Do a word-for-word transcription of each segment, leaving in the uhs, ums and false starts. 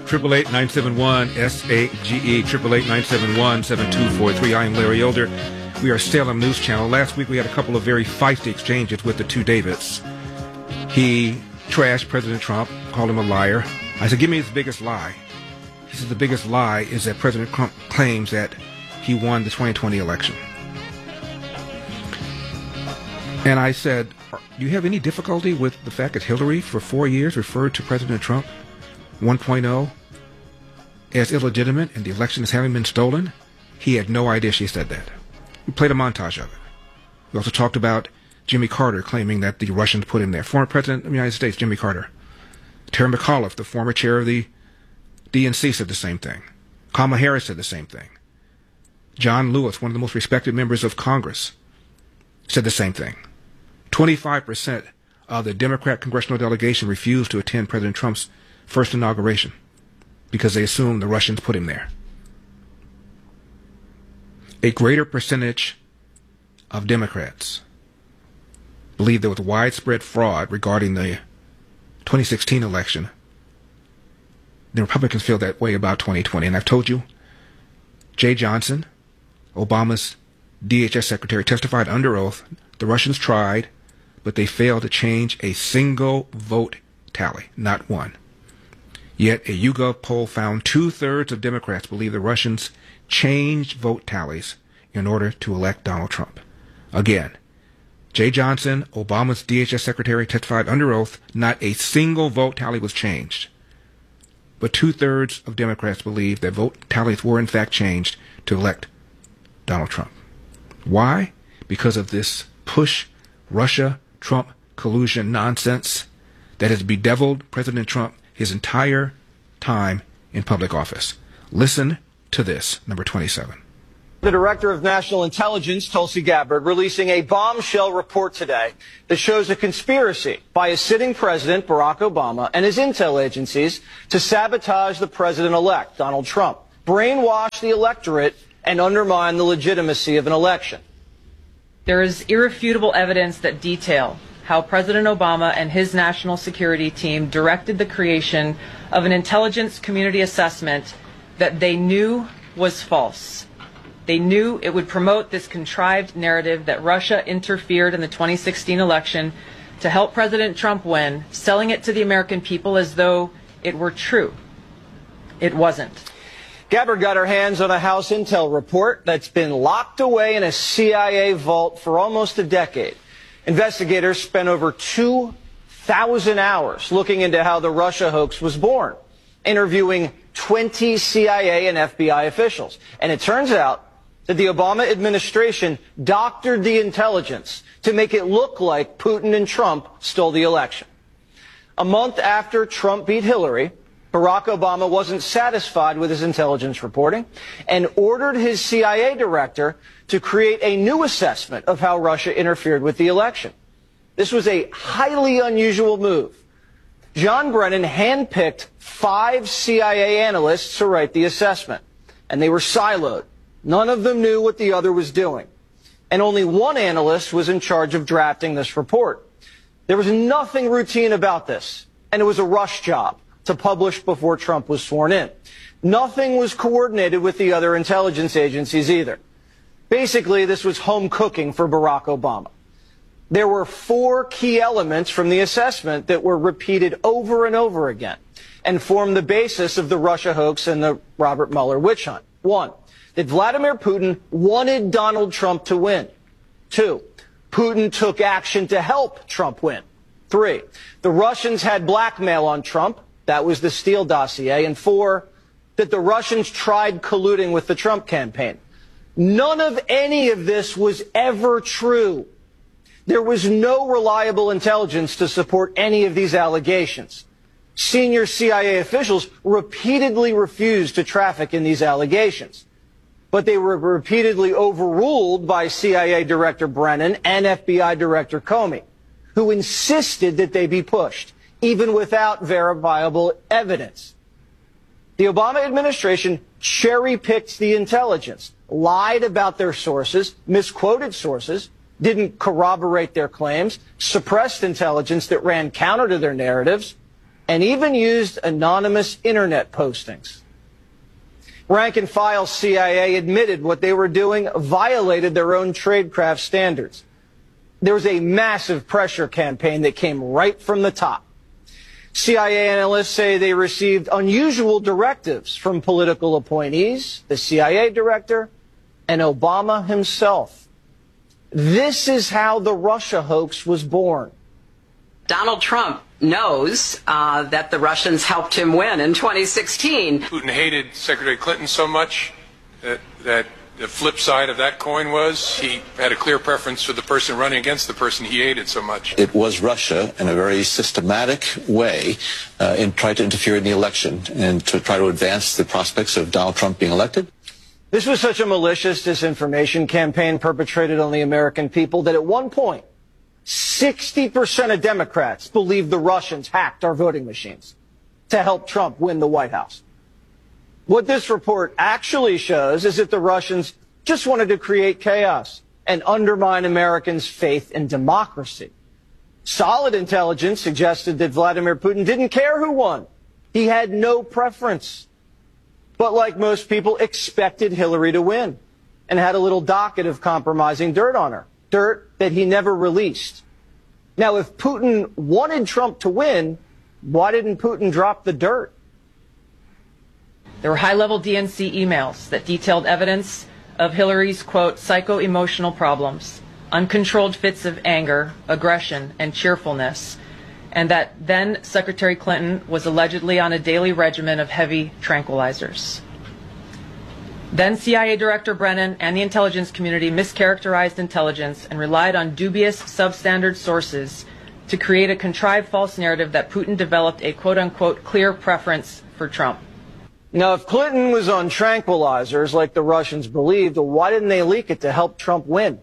eight eight eight, nine seven one, S A G E, eight eight eight, nine seven one, seven two four three. I am Larry Elder. We are Salem News Channel. Last week we had a couple of very feisty exchanges with the two Davids. He trashed President Trump, called him a liar. I said, give me his biggest lie. He said the biggest lie is that President Trump claims that he won the twenty twenty election. And I said, do you have any difficulty with the fact that Hillary for four years referred to President Trump one point oh as illegitimate and the election as having been stolen? He had no idea she said that. We played a montage of it. We also talked about Jimmy Carter claiming that the Russians put him there. Former President of the United States, Jimmy Carter. Terry McAuliffe, the former chair of the D N C, said the same thing. Kamala Harris said the same thing. John Lewis, one of the most respected members of Congress, said the same thing. twenty-five percent of the Democrat congressional delegation refused to attend President Trump's first inauguration because they assumed the Russians put him there. A greater percentage of Democrats believe there was widespread fraud regarding the twenty sixteen election. The Republicans feel that way about twenty twenty. And I've told you, Jay Johnson, Obama's D H S secretary, testified under oath. The Russians tried, but they failed to change a single vote tally, not one. Yet a YouGov poll found two-thirds of Democrats believe the Russians changed vote tallies in order to elect Donald Trump. Again, Jay Johnson, Obama's D H S secretary, testified under oath, not a single vote tally was changed. But two-thirds of Democrats believe that vote tallies were in fact changed to elect Donald Trump. Why? Because of this push Russia-Trump collusion nonsense that has bedeviled President Trump his entire time in public office. Listen to this, number twenty-seven. The Director of National Intelligence, Tulsi Gabbard, releasing a bombshell report today that shows a conspiracy by a sitting president, Barack Obama, and his intel agencies to sabotage the president-elect, Donald Trump, brainwash the electorate, and undermine the legitimacy of an election. There is irrefutable evidence that detail how President Obama and his national security team directed the creation of an intelligence community assessment that they knew was false. They knew it would promote this contrived narrative that Russia interfered in the twenty sixteen election to help President Trump win, selling it to the American people as though it were true. It wasn't. Gabbard got her hands on a House Intel report that's been locked away in a C I A vault for almost a decade. Investigators spent over two thousand hours looking into how the Russia hoax was born, interviewing twenty C I A and F B I officials. And it turns out that the Obama administration doctored the intelligence to make it look like Putin and Trump stole the election. A month after Trump beat Hillary, Barack Obama wasn't satisfied with his intelligence reporting and ordered his C I A director to create a new assessment of how Russia interfered with the election. This was a highly unusual move. John Brennan handpicked five C I A analysts to write the assessment, and they were siloed. None of them knew what the other was doing, and only one analyst was in charge of drafting this report. There was nothing routine about this, and it was a rush job to publish before Trump was sworn in. Nothing was coordinated with the other intelligence agencies either. Basically, this was home cooking for Barack Obama. There were four key elements from the assessment that were repeated over and over again and formed the basis of the Russia hoax and the Robert Mueller witch hunt. One, that Vladimir Putin wanted Donald Trump to win. Two, Putin took action to help Trump win. Three, the Russians had blackmail on Trump. That was the Steele dossier. And four, that the Russians tried colluding with the Trump campaign. None of any of this was ever true. There was no reliable intelligence to support any of these allegations. Senior C I A officials repeatedly refused to traffic in these allegations, but they were repeatedly overruled by C I A Director Brennan and F B I Director Comey, who insisted that they be pushed, even without verifiable evidence. The Obama administration cherry-picked the intelligence, lied about their sources, misquoted sources, didn't corroborate their claims, suppressed intelligence that ran counter to their narratives, and even used anonymous internet postings. Rank and file C I A admitted what they were doing violated their own tradecraft standards. There was a massive pressure campaign that came right from the top. C I A analysts say they received unusual directives from political appointees, the C I A director, and Obama himself. This is how the Russia hoax was born. Donald Trump knows uh, that the Russians helped him win in twenty sixteen. Putin hated Secretary Clinton so much that, that the flip side of that coin was he had a clear preference for the person running against the person he hated so much. It was Russia in a very systematic way uh, in trying to interfere in the election and to try to advance the prospects of Donald Trump being elected. This was such a malicious disinformation campaign perpetrated on the American people that at one point, sixty percent of Democrats believed the Russians hacked our voting machines to help Trump win the White House. What this report actually shows is that the Russians just wanted to create chaos and undermine Americans' faith in democracy. Solid intelligence suggested that Vladimir Putin didn't care who won. He had no preference. But like most people, expected Hillary to win and had a little docket of compromising dirt on her. Dirt that he never released. Now, if Putin wanted Trump to win, why didn't Putin drop the dirt? There were high-level D N C emails that detailed evidence of Hillary's, quote, psycho-emotional problems, uncontrolled fits of anger, aggression, and cheerfulness, and that then Secretary Clinton was allegedly on a daily regimen of heavy tranquilizers. Then C I A Director Brennan and the intelligence community mischaracterized intelligence and relied on dubious substandard sources to create a contrived false narrative that Putin developed a quote-unquote clear preference for Trump. Now, if Clinton was on tranquilizers like the Russians believed, why didn't they leak it to help Trump win?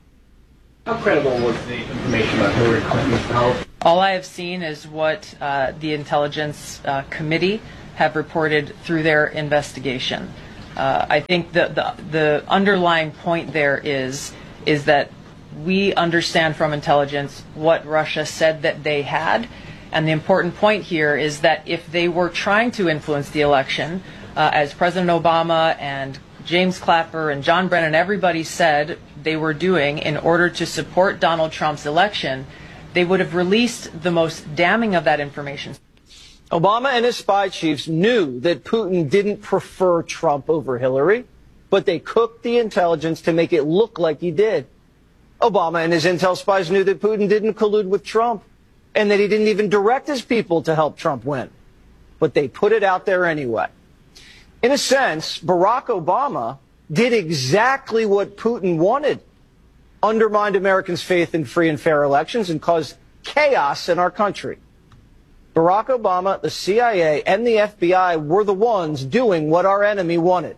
How credible was the information about Hillary Clinton's health? All I have seen is what uh, the Intelligence uh, Committee have reported through their investigation. Uh, I think the, the the underlying point there is is that we understand from intelligence what Russia said that they had, and the important point here is that if they were trying to influence the election, uh, as President Obama and James Clapper and John Brennan, everybody said they were doing in order to support Donald Trump's election, they would have released the most damning of that information. Obama and his spy chiefs knew that Putin didn't prefer Trump over Hillary, but they cooked the intelligence to make it look like he did. Obama and his intel spies knew that Putin didn't collude with Trump and that he didn't even direct his people to help Trump win. But they put it out there anyway. In a sense, Barack Obama did exactly what Putin wanted, undermined Americans' faith in free and fair elections and caused chaos in our country. Barack Obama, the C I A, and the F B I were the ones doing what our enemy wanted.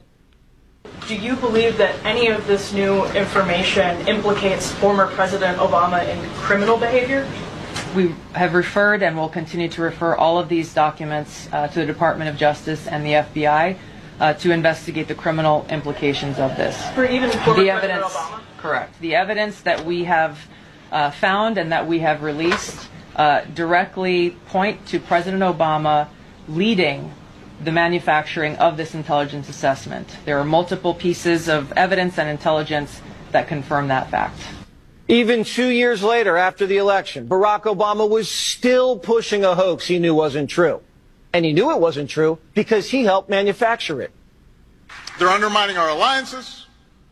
Do you believe that any of this new information implicates former President Obama in criminal behavior? We have referred and will continue to refer all of these documents uh, to the Department of Justice and the F B I uh, to investigate the criminal implications of this. For even former the President evidence, Obama? Correct. The evidence that we have uh, found and that we have released uh, directly point to President Obama leading the manufacturing of this intelligence assessment. There are multiple pieces of evidence and intelligence that confirm that fact. Even two years later, after the election, Barack Obama was still pushing a hoax he knew wasn't true. And he knew it wasn't true because he helped manufacture it. They're undermining our alliances,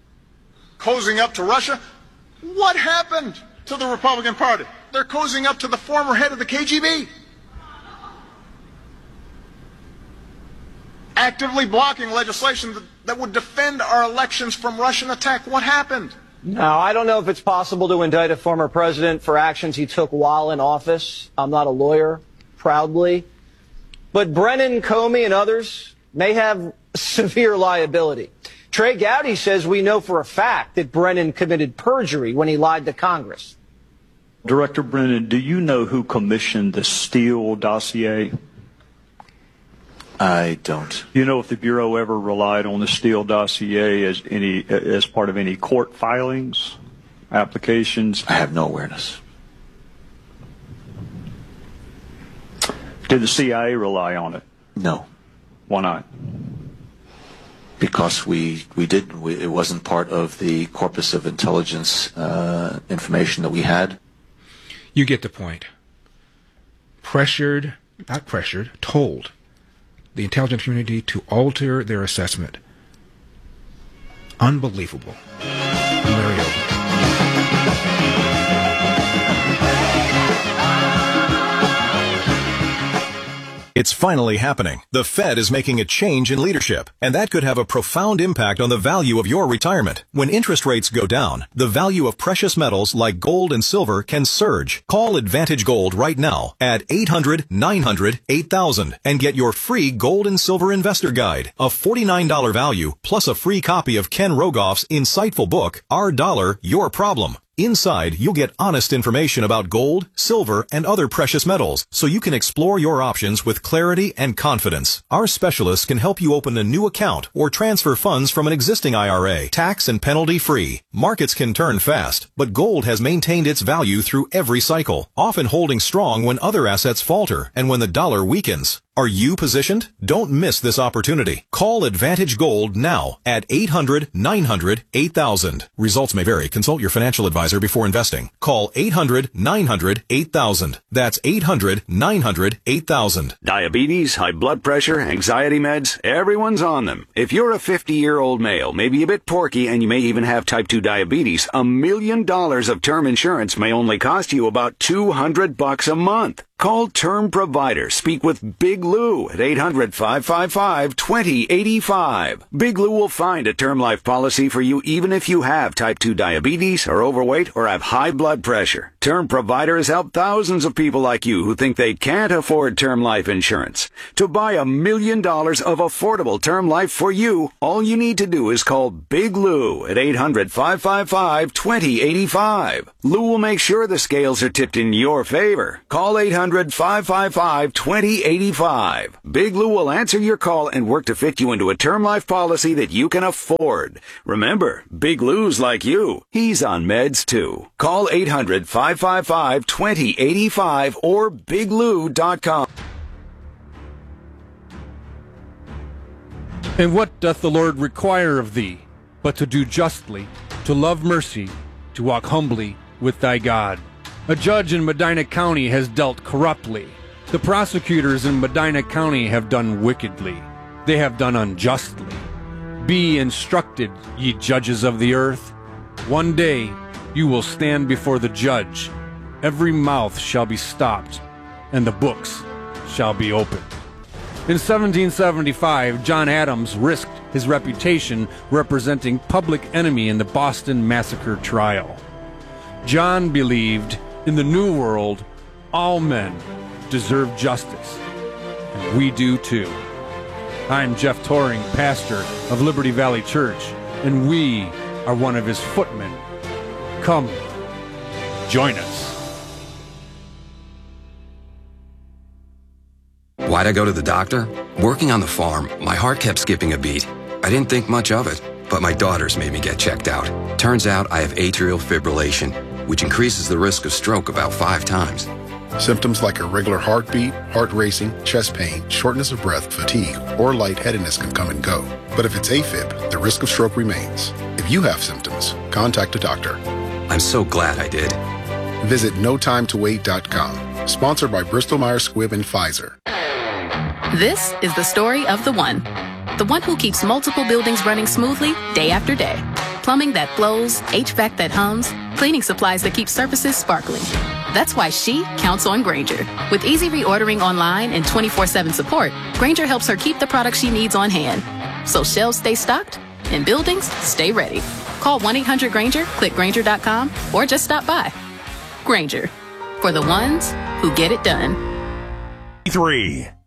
cozying up to Russia. What happened to the Republican Party? They're cozying up to the former head of the K G B. Actively blocking legislation that would defend our elections from Russian attack. What happened? Now, I don't know if it's possible to indict a former president for actions he took while in office. I'm not a lawyer, proudly. But Brennan, Comey, and others may have severe liability. Trey Gowdy says we know for a fact that Brennan committed perjury when he lied to Congress. Director Brennan, do you know who commissioned the Steele dossier? I don't. Do you know if the Bureau ever relied on the Steele dossier as any as part of any court filings, applications? I have no awareness. Did the C I A rely on it? No. Why not? Because we, we did, we, it wasn't part of the corpus of intelligence uh, information that we had. You get the point. Pressured, not pressured, told the intelligence community to alter their assessment. Unbelievable. Larry Elder. It's finally happening. The Fed is making a change in leadership, and that could have a profound impact on the value of your retirement. When interest rates go down, the value of precious metals like gold and silver can surge. Call Advantage Gold right now at eight hundred, nine hundred, eight thousand and get your free Gold and Silver Investor Guide, a forty-nine dollars value, plus a free copy of Ken Rogoff's insightful book, Our Dollar, Your Problem. Inside, you'll get honest information about gold, silver, and other precious metals, so you can explore your options with clarity and confidence. Our specialists can help you open a new account or transfer funds from an existing I R A, tax and penalty free. Markets can turn fast, but gold has maintained its value through every cycle, often holding strong when other assets falter and when the dollar weakens. Are you positioned? Don't miss this opportunity. Call Advantage Gold now at eight hundred, nine hundred, eight thousand. Results may vary. Consult your financial advisor before investing. Call eight hundred, nine hundred, eight thousand. That's eight hundred, nine hundred, eight thousand. Diabetes, high blood pressure, anxiety meds, everyone's on them. If you're a fifty-year-old male, maybe a bit porky, and you may even have type two diabetes, a million dollars of term insurance may only cost you about two hundred bucks a month. Call Term Provider. Speak with Big Lou at eight hundred, five five five, two zero eight five. Big Lou will find a term life policy for you even if you have type two diabetes, are overweight, or have high blood pressure. Term Provider has helped thousands of people like you who think they can't afford term life insurance. To buy a million dollars of affordable term life for you, all you need to do is call Big Lou at eight hundred, five five five, two zero eight five. Lou will make sure the scales are tipped in your favor. Call eight hundred, five five five, two zero eight five. Big Lou will answer your call and work to fit you into a term life policy that you can afford. Remember, Big Lou's like you. He's on meds too. Call eight hundred, five five five, two zero eight five or big lou dot com. And what doth the Lord require of thee, but to do justly, to love mercy, to walk humbly with thy God? A judge in Medina County has dealt corruptly. The prosecutors in Medina County have done wickedly. They have done unjustly. Be instructed, ye judges of the earth. One day you will stand before the judge. Every mouth shall be stopped, and the books shall be opened. In seventeen seventy-five, John Adams risked his reputation representing Public Enemy in the Boston Massacre trial. John believed in the New World, all men deserve justice, and we do too. I'm Jeff Toring, pastor of Liberty Valley Church, and we are one of his footmen. Come, join us. Why'd I go to the doctor? Working on the farm, my heart kept skipping a beat. I didn't think much of it, but my daughters made me get checked out. Turns out I have atrial fibrillation, which increases the risk of stroke about five times. Symptoms like irregular heartbeat, heart racing, chest pain, shortness of breath, fatigue, or lightheadedness can come and go. But if it's AFib, the risk of stroke remains. If you have symptoms, contact a doctor. I'm so glad I did. Visit no time to wait dot com. Sponsored by Bristol Myers Squibb and Pfizer. This is the story of the one. The one who keeps multiple buildings running smoothly day after day. Plumbing that flows, H V A C that hums, cleaning supplies that keep surfaces sparkling. That's why she counts on Grainger. With easy reordering online and twenty-four seven support, Grainger helps her keep the products she needs on hand. So shelves stay stocked and buildings stay ready. Call one eight hundred Grainger, click Grainger dot com, or just stop by. Grainger, for the ones who get it done. Three.